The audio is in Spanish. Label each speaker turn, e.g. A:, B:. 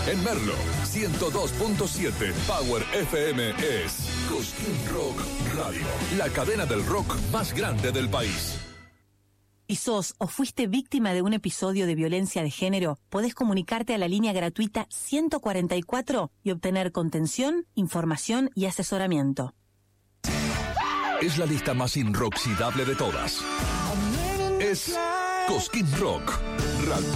A: En Merlo, 102.7 Power FM es Cosquín Rock Radio, la cadena del rock más grande del país.
B: Si sos o fuiste víctima de un episodio de violencia de género, podés comunicarte a la línea gratuita 144 y obtener contención, información y asesoramiento.
A: Es la lista más inroxidable de todas. Es Cosquín Rock Radio.